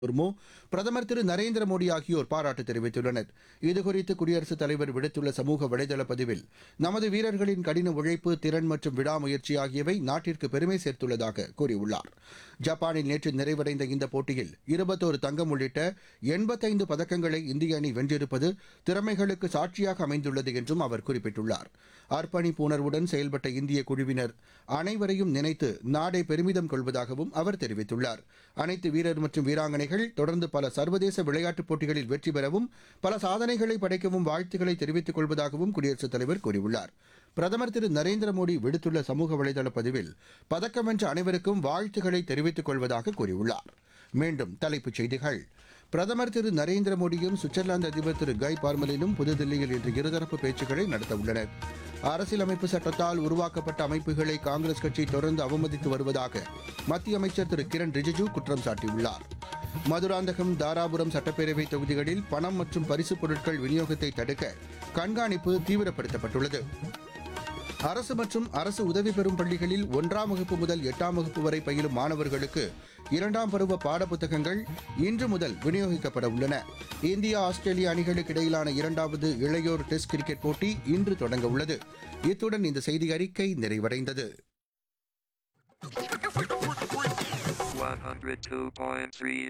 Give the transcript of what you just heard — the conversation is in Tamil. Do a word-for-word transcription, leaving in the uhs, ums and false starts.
முர்மு, பிரதமர் திரு நரேந்திர மோடி ஆகியோர் பாராட்டு தெரிவித்துள்ளனர். இதுகுறித்து குடியரசுத் தலைவர் விடுத்துள்ள சமூக வலைதள பதிவில், நமது வீரர்களின் கடின உழைப்பு, திறன் மற்றும் விடாமுயற்சி ஆகியவை நாட்டிற்கு பெருமை சேர்த்துள்ளதாக கூறியுள்ளார். ஜப்பானில் நேற்று நிறைவடைந்த இந்த போட்டியில் இருபத்தோரு தங்கம் உள்ளிட்ட எண்பத்தைந்து பதக்கங்களை இந்திய அணி வென்றிருப்பது திறமைகளுக்கு சாட்சியாக அமைந்துள்ளது என்றும் அவர் குறிப்பிட்டுள்ளார். அர்ப்பணிப்பு உணர்வுடன் செயல்பட்ட இந்திய குழுவினர் அனைவரையும் நினைத்து நாடே பெருமிதம் கொள்வதாகவும் அவர் தெரிவித்துள்ளார். அனைத்து வீரர் மற்றும் வீராங்கனைகள் தொடர்ந்து பல சர்வதேச விளையாட்டுப் போட்டிகளில் வெற்றி பெறவும் பல சாதனைகளை படைக்கவும் வாழ்த்துக்களை தெரிவித்துக் கொள்வதாகவும் குடியரசுத் தலைவர் கூறியுள்ளார். பிரதமர் திரு நரேந்திர மோடி விடுத்துள்ள சமூக வலைதள பதிவில் பதக்கம் வென்ற அனைவருக்கும் வாழ்த்துக்களை தெரிவித்துக் கொள்வதாக கூறியுள்ளார். மீண்டும் தலைப்புச் செய்திகள். பிரதமர் திரு நரேந்திர மோடியும் சுவிட்சர்லாந்து அதிபர் திரு கை பார்மலினும் புதுதில்லியில் இன்று இருதரப்பு பேச்சுக்களை நடத்தவுள்ளனர். அரசியலமைப்பு சட்டத்தால் உருவாக்கப்பட்ட அமைப்புகளை காங்கிரஸ் கட்சி தொடர்ந்து அவமதித்து வருவதாக மத்திய அமைச்சர் திரு கிரண் ரிஜிஜூ குற்றம் சாட்டியுள்ளார். மதுராந்தகம், தாராபுரம் சட்டப்பேரவை தொகுதிகளில் பணம் மற்றும் பரிசுப் பொருட்கள் விநியோகத்தை தடுக்க கண்காணிப்பு தீவிரப்படுத்தப்பட்டுள்ளது. அரசு மற்றும் அரசு உதவி பெறும் பள்ளிகளில் ஒன்றாம் வகுப்பு முதல் எட்டாம் வகுப்பு வரை பயிலும் மாணவர்களுக்கு இரண்டாம் பருவ பாடப்புத்தகங்கள் இன்று முதல் விநியோகிக்கப்பட உள்ளன. இந்தியா ஆஸ்திரேலியா அணிகளுக்கு இடையிலான இரண்டாவது இளையோர் டெஸ்ட் கிரிக்கெட் போட்டி இன்று தொடங்க உள்ளது. இத்துடன் இந்த செய்தி அறிக்கை நிறைவடைந்தது. one oh two point three